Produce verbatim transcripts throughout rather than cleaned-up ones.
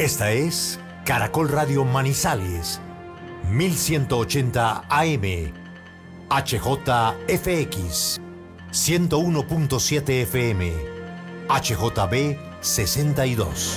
Esta es Caracol Radio Manizales, mil ciento ochenta A M, H J F X, ciento uno punto siete F M, H J B sesenta y dos.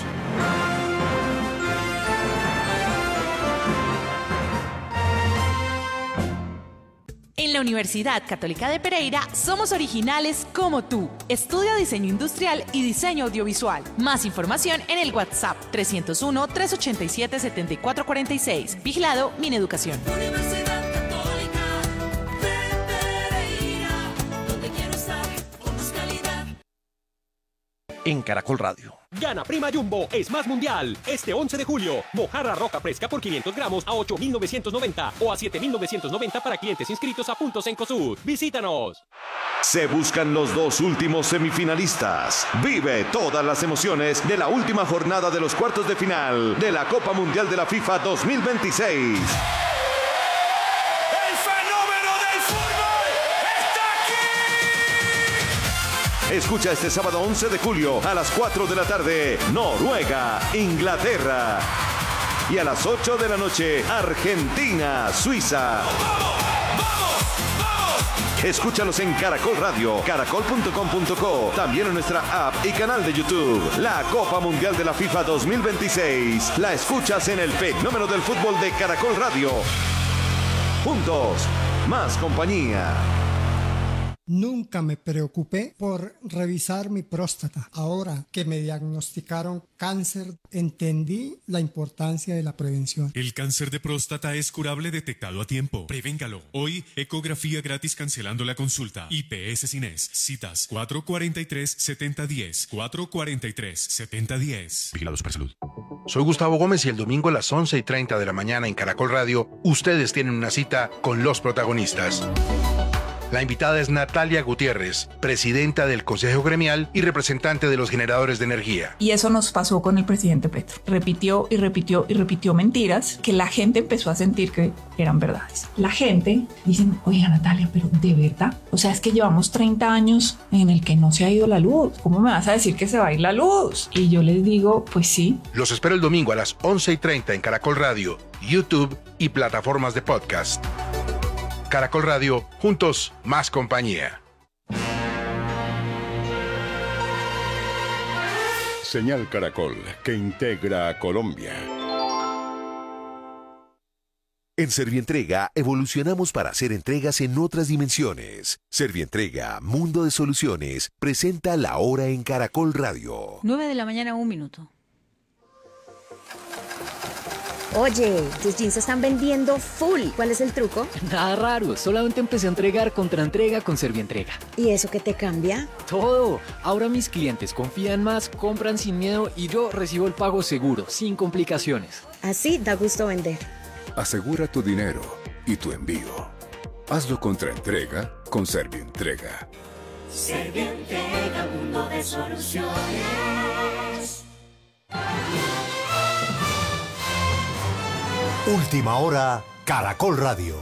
En la Universidad Católica de Pereira somos originales como tú. Estudia diseño industrial y diseño audiovisual. Más información en el WhatsApp trescientos uno, trescientos ochenta y siete, setenta y cuatro cuarenta y seis. Vigilado Mineducación. Universidad Católica de Pereira, donde quiero estar con más calidad. En Caracol Radio. Gana Prima Jumbo, es más mundial. Este once de julio, mojarra roja fresca por quinientos gramos a ocho mil novecientos noventa o a siete mil novecientos noventa para clientes inscritos a Puntos Encosud. ¡Visítanos! Se buscan los dos últimos semifinalistas. Vive todas las emociones de la última jornada de los cuartos de final de la Copa Mundial de la FIFA dos mil veintiséis. Escucha este sábado once de julio a las cuatro de la tarde, Noruega, Inglaterra. Y a las ocho de la noche, Argentina, Suiza. ¡Vamos! ¡Vamos! ¡Vamos! Escúchalos en Caracol Radio, caracol punto com punto co, también en nuestra app y canal de YouTube. La Copa Mundial de la FIFA dos mil veintiséis. La escuchas en el fenómeno del fútbol de Caracol Radio. Juntos, más compañía. Nunca me preocupé por revisar mi próstata. Ahora que me diagnosticaron cáncer, entendí la importancia de la prevención. El cáncer de próstata es curable detectado a tiempo. Prevéngalo. Hoy, ecografía gratis cancelando la consulta. I P S Cines. Citas cuatro cuatro tres, siete cero uno cero. cuatro cuatro tres, siete cero uno cero. Vigilado Supersalud. Soy Gustavo Gómez y el domingo a las once y treinta de la mañana en Caracol Radio, ustedes tienen una cita con los protagonistas. La invitada es Natalia Gutiérrez, presidenta del Consejo Gremial y representante de los generadores de energía. Y eso nos pasó con el presidente Petro. Repitió y repitió y repitió mentiras que la gente empezó a sentir que eran verdades. La gente dice, oiga Natalia, pero ¿de verdad? O sea, es que llevamos treinta años en el que no se ha ido la luz. ¿Cómo me vas a decir que se va a ir la luz? Y yo les digo, pues sí. Los espero el domingo a las once y treinta en Caracol Radio, YouTube y plataformas de podcast. Caracol Radio, juntos, más compañía. Señal Caracol, que integra a Colombia. En Servientrega evolucionamos para hacer entregas en otras dimensiones. Servientrega, Mundo de Soluciones, presenta La Hora en Caracol Radio. nueve de la mañana, un minuto. Oye, tus jeans se están vendiendo full. ¿Cuál es el truco? Nada raro, solamente empecé a entregar contra entrega con Servientrega. ¿Y eso qué te cambia? Todo. Ahora mis clientes confían más, compran sin miedo y yo recibo el pago seguro, sin complicaciones. Así da gusto vender. Asegura tu dinero y tu envío. Hazlo contra entrega con Servientrega. Servientrega, mundo de soluciones. Última hora, Caracol Radio.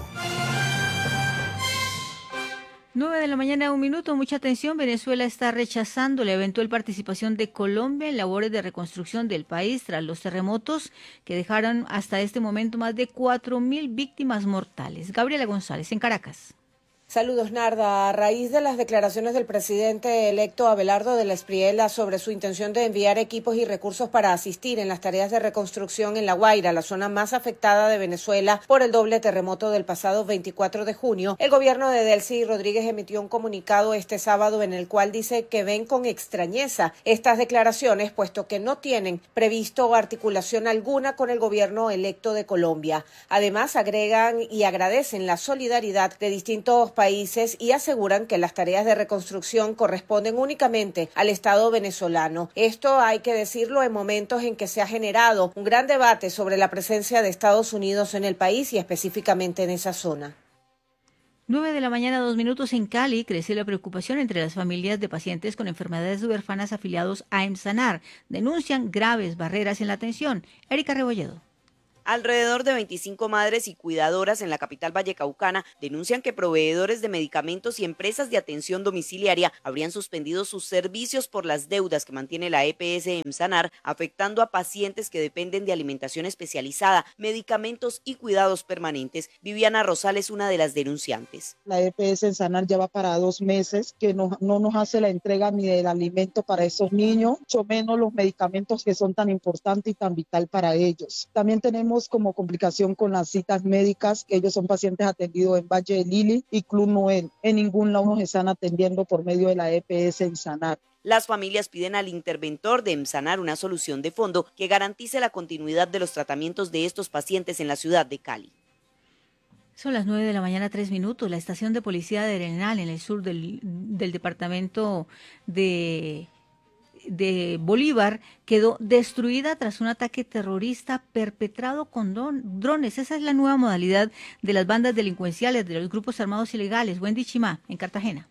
nueve de la mañana, un minuto. Mucha atención. Venezuela está rechazando la eventual participación de Colombia en labores de reconstrucción del país tras los terremotos que dejaron hasta este momento más de cuatro mil víctimas mortales. Gabriela González, en Caracas. Saludos, Narda. A raíz de las declaraciones del presidente electo Abelardo de la Espriella sobre su intención de enviar equipos y recursos para asistir en las tareas de reconstrucción en La Guaira, la zona más afectada de Venezuela por el doble terremoto del pasado veinticuatro de junio, el gobierno de Delcy Rodríguez emitió un comunicado este sábado en el cual dice que ven con extrañeza estas declaraciones, puesto que no tienen previsto articulación alguna con el gobierno electo de Colombia. Además, agregan y agradecen la solidaridad de distintos países países y aseguran que las tareas de reconstrucción corresponden únicamente al Estado venezolano. Esto hay que decirlo en momentos en que se ha generado un gran debate sobre la presencia de Estados Unidos en el país y específicamente en esa zona. nueve de la mañana, dos minutos. En Cali crece la preocupación entre las familias de pacientes con enfermedades huérfanas afiliados a EMSANAR. Denuncian graves barreras en la atención. Erika Rebolledo. Alrededor de veinticinco madres y cuidadoras en la capital vallecaucana denuncian que proveedores de medicamentos y empresas de atención domiciliaria habrían suspendido sus servicios por las deudas que mantiene la E P S Emsanar, afectando a pacientes que dependen de alimentación especializada, medicamentos y cuidados permanentes. Viviana Rosales, una de las denunciantes. La E P S Emsanar ya va para dos meses que no, no nos hace la entrega ni del alimento para esos niños, mucho menos los medicamentos que son tan importantes y tan vital para ellos. También tenemos como complicación con las citas médicas, que ellos son pacientes atendidos en Valle de Lili y Club Noel. En ningún lado nos están atendiendo por medio de la E P S Emsanar. Las familias piden al interventor de Emsanar una solución de fondo que garantice la continuidad de los tratamientos de estos pacientes en la ciudad de Cali. Son las nueve de la mañana, tres minutos. La estación de policía de Arenal, en el sur del, del departamento de... de Bolívar, quedó destruida tras un ataque terrorista perpetrado con don, drones. Esa es la nueva modalidad de las bandas delincuenciales, de los grupos armados ilegales. Wendy Chimá, en Cartagena.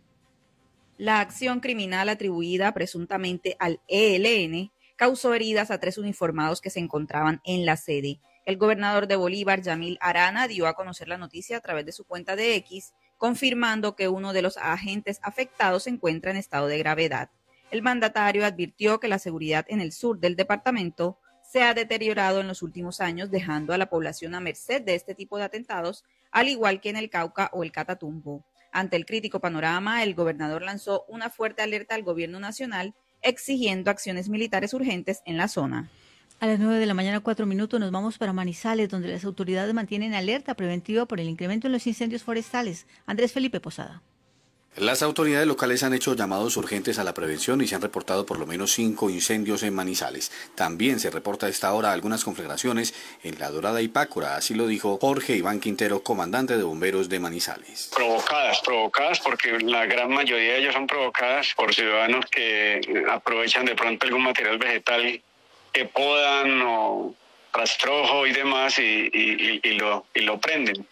La acción criminal atribuida presuntamente al E L N causó heridas a tres uniformados que se encontraban en la sede. El gobernador de Bolívar, Yamil Arana, dio a conocer la noticia a través de su cuenta de X, confirmando que uno de los agentes afectados se encuentra en estado de gravedad. El mandatario advirtió que la seguridad en el sur del departamento se ha deteriorado en los últimos años, dejando a la población a merced de este tipo de atentados, al igual que en el Cauca o el Catatumbo. Ante el crítico panorama, el gobernador lanzó una fuerte alerta al gobierno nacional, exigiendo acciones militares urgentes en la zona. A las nueve de la mañana, cuatro minutos, nos vamos para Manizales, donde las autoridades mantienen alerta preventiva por el incremento en los incendios forestales. Andrés Felipe Posada. Las autoridades locales han hecho llamados urgentes a la prevención y se han reportado por lo menos cinco incendios en Manizales. También se reporta a esta hora algunas conflagraciones en La Dorada y Pácora, así lo dijo Jorge Iván Quintero, comandante de bomberos de Manizales. Provocadas, provocadas porque la gran mayoría de ellas son provocadas por ciudadanos que aprovechan de pronto algún material vegetal que podan o rastrojo y demás y, y, y, y, lo, y lo prenden.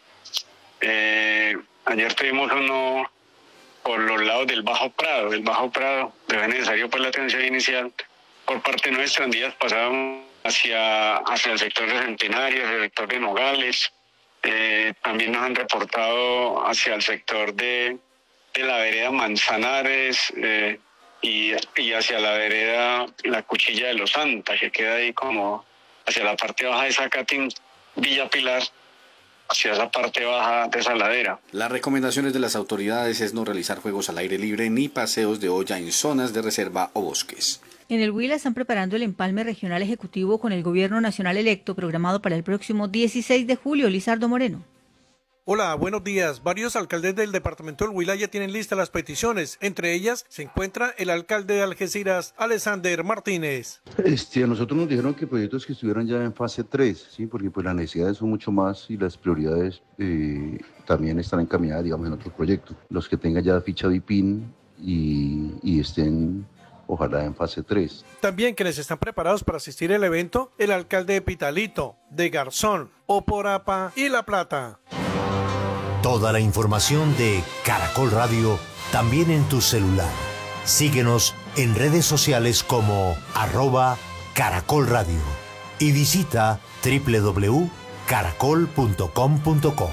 Eh, ayer tuvimos uno por los lados del Bajo Prado, del Bajo Prado, de necesario pues la atención inicial por parte nuestra. En días pasados hacia, hacia el sector de Centenario, hacia el sector de Nogales, eh, también nos han reportado hacia el sector de, de la vereda Manzanares eh, y, y hacia la vereda La Cuchilla de los Santa, que queda ahí como hacia la parte baja de Zacatín, Villa Pilar, hacia esa parte baja de esa ladera. Las recomendaciones de las autoridades es no realizar juegos al aire libre ni paseos de olla en zonas de reserva o bosques. En el Huila están preparando el empalme regional ejecutivo con el gobierno nacional electo programado para el próximo dieciséis de julio. Lizardo Moreno. Hola, buenos días. Varios alcaldes del departamento del Huila ya tienen listas las peticiones. Entre ellas se encuentra el alcalde de Algeciras, Alexander Martínez. Este, a nosotros nos dijeron que proyectos que estuvieran ya en fase tres, ¿sí? Porque pues las necesidades son mucho más y las prioridades eh, también están encaminadas, digamos, en otros proyectos. Los que tengan ya ficha de I P I N y, y estén, ojalá, en fase tres. También quienes están preparados para asistir al evento, el alcalde de Pitalito, de Garzón, Oporapa y La Plata. Toda la información de Caracol Radio también en tu celular. Síguenos en redes sociales como arroba Caracol Radio y visita doble u doble u doble u punto caracol punto com punto co.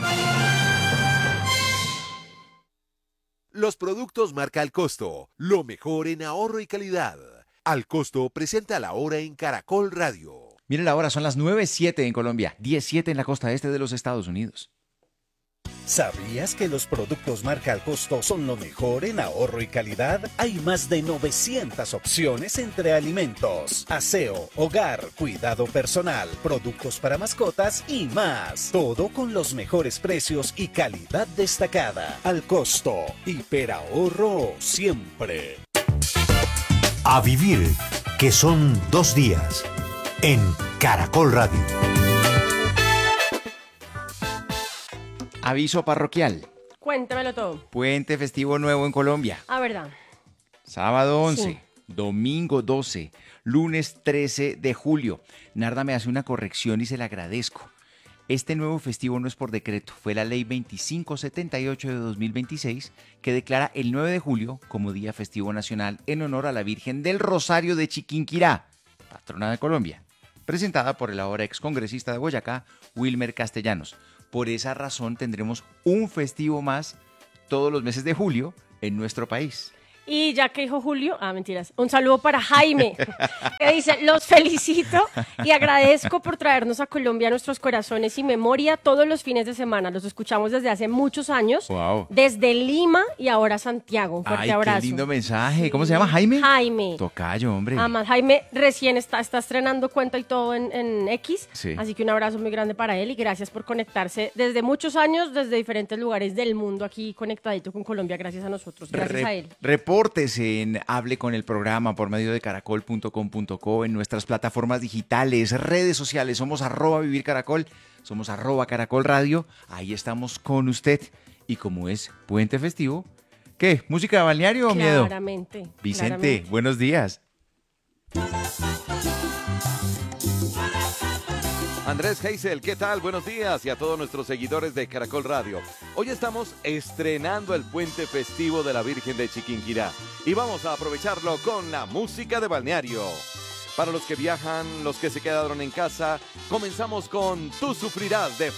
Los productos marca Al Costo, lo mejor en ahorro y calidad. Al Costo presenta la hora en Caracol Radio. Miren la hora, son las nueve siete en Colombia, diez siete en la costa este de los Estados Unidos. ¿Sabías que los productos marca Al Costo son lo mejor en ahorro y calidad? Hay más de novecientas opciones entre alimentos, aseo, hogar, cuidado personal, productos para mascotas y más. Todo con los mejores precios y calidad destacada. Al Costo, hiperahorro siempre. A vivir, que son dos días, en Caracol Radio. Aviso parroquial. Cuéntamelo todo. Puente festivo nuevo en Colombia. Ah, ¿verdad? Sábado once, Sí. domingo doce, lunes trece de julio. Narda me hace una corrección y se la agradezco. Este nuevo festivo no es por decreto, fue la ley veinticinco setenta y ocho de dos mil veintiséis que declara el nueve de julio como día festivo nacional en honor a la Virgen del Rosario de Chiquinquirá, patrona de Colombia. presentada por el ahora excongresista de Boyacá, Wilmer Castellanos. Por esa razón tendremos un festivo más todos los meses de julio en nuestro país. Y ya que dijo Julio, ah, mentiras, un saludo para Jaime, que dice, los felicito y agradezco por traernos a Colombia nuestros corazones y memoria todos los fines de semana. Los escuchamos desde hace muchos años, wow. desde Lima y ahora Santiago. Un fuerte Ay, abrazo. Qué lindo mensaje. Sí. ¿Cómo se llama? ¿Jaime? Jaime. Tocayo, hombre. Además, Jaime recién está, está estrenando cuenta y todo en, en X, sí. Así que un abrazo muy grande para él y gracias por conectarse desde muchos años, desde diferentes lugares del mundo, aquí conectadito con Colombia, gracias a nosotros, gracias Re- a él. Repórtese en Hable con el Programa por medio de caracol punto com punto co, en nuestras plataformas digitales, redes sociales. Somos arroba Vivir Caracol, somos arroba Caracol Radio. Ahí estamos con usted. Y como es puente festivo, ¿qué? ¿Música de balneario o miedo? Claramente. Vicente, claramente. buenos días. Andrés Heisel, ¿qué tal? Buenos días y a todos nuestros seguidores de Caracol Radio. Hoy estamos estrenando el puente festivo de la Virgen de Chiquinquirá y vamos a aprovecharlo con la música de balneario. Para los que viajan, los que se quedaron en casa, comenzamos con Tú Sufrirás de